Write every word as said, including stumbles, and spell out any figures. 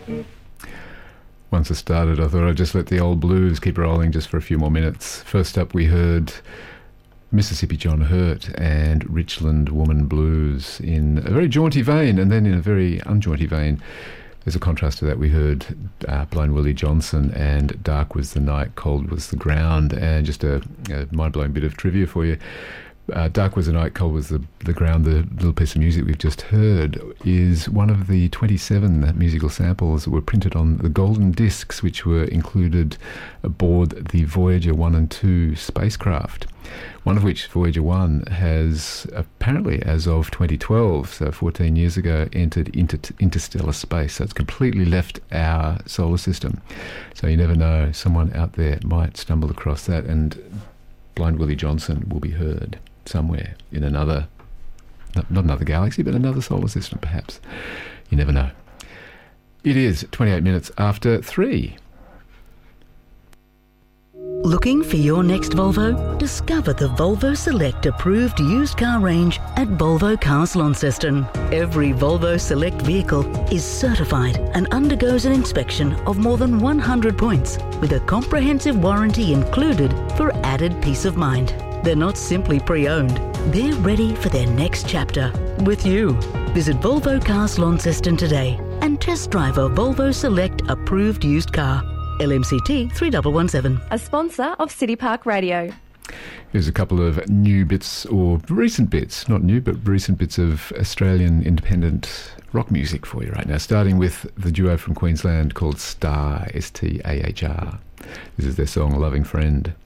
Once I started, I thought I'd just let the old blues keep rolling just for a few more minutes. First up, we heard Mississippi John Hurt and Richland Woman Blues in a very jaunty vein, and then in a very unjaunty vein, as a contrast to that, we heard uh, Blind Willie Johnson and Dark Was the Night, Cold Was the Ground. And just a, a mind-blowing bit of trivia for you. Uh, Dark Was the Night, Cold Was the, the Ground, the little piece of music we've just heard, is one of the twenty-seven musical samples that were printed on the golden discs, which were included aboard the Voyager one and two spacecraft. One of which, Voyager one, has apparently, as of twenty twelve, so fourteen years ago, entered inter- interstellar space. So it's completely left our solar system. So you never know, someone out there might stumble across that, and Blind Willie Johnson will be heard somewhere in another, not, not another galaxy, but another solar system, perhaps. You never know. It is twenty-eight minutes after three. Looking for your next Volvo? Discover the Volvo Select approved used car range at Volvo Cars Launceston. Every Volvo Select vehicle is certified and undergoes an inspection of more than one hundred points, with a comprehensive warranty included for added peace of mind. They're not simply pre-owned, they're ready for their next chapter with you. Visit Volvo Cars Launceston today and test drive a Volvo Select approved used car. L M C T three one one seven. A sponsor of City Park Radio. Here's a couple of new bits, or recent bits, not new, but recent bits of Australian independent rock music for you right now, starting with the duo from Queensland called Star, S T A H R. This is their song Loving Friend.